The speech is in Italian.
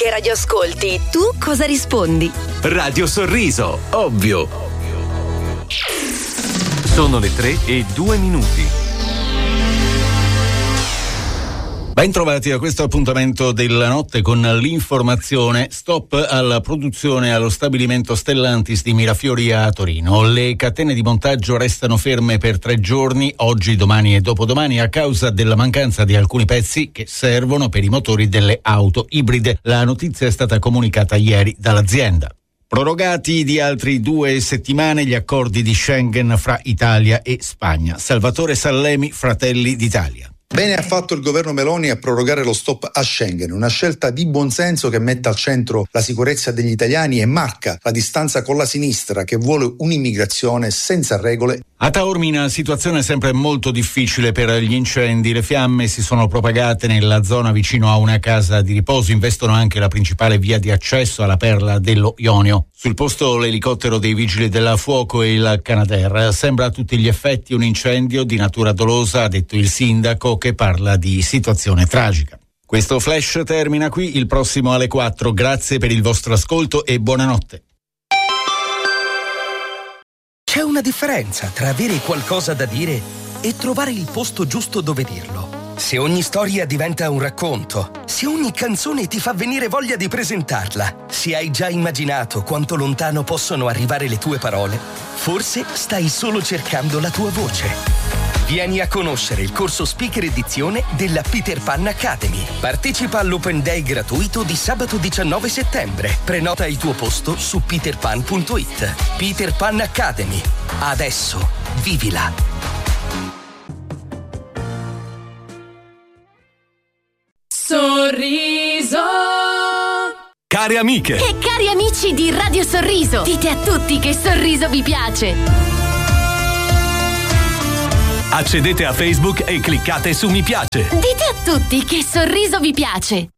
che radio ascolti, tu cosa rispondi? Radio Sorriso, ovvio. Sono le 3:02. Ben trovati a questo appuntamento della notte con l'informazione. Stop alla produzione allo stabilimento Stellantis di Mirafiori a Torino. Le catene di montaggio restano ferme per 3 giorni, oggi, domani e dopodomani, a causa della mancanza di alcuni pezzi che servono per i motori delle auto ibride. La notizia è stata comunicata ieri dall'azienda. Prorogati di altri 2 settimane gli accordi di Schengen fra Italia e Spagna. Salvatore Sallemi, Fratelli d'Italia. Bene ha fatto il governo Meloni a prorogare lo stop a Schengen, una scelta di buonsenso che mette al centro la sicurezza degli italiani e marca la distanza con la sinistra che vuole un'immigrazione senza regole. A Taormina situazione sempre molto difficile per gli incendi. Le fiamme si sono propagate nella zona vicino a una casa di riposo, investono anche la principale via di accesso alla perla dello Ionio. Sul posto l'elicottero dei vigili del fuoco e il Canadair. Sembra a tutti gli effetti un incendio di natura dolosa, ha detto il sindaco, che parla di situazione tragica. Questo flash termina qui, il prossimo alle 4. Grazie per il vostro ascolto e buonanotte. C'è una differenza tra avere qualcosa da dire e trovare il posto giusto dove dirlo. Se ogni storia diventa un racconto, se ogni canzone ti fa venire voglia di presentarla, se hai già immaginato quanto lontano possono arrivare le tue parole, forse stai solo cercando la tua voce. Vieni a conoscere il corso Speaker Edizione della Peter Pan Academy. Partecipa all'Open Day gratuito di sabato 19 settembre. Prenota il tuo posto su peterpan.it. Peter Pan Academy. Adesso vivila. Sorriso. Cari amiche E cari amici di Radio Sorriso, dite a tutti che Sorriso vi piace. accedete a Facebook e cliccate su mi piace. Dite a tutti che Sorriso vi piace.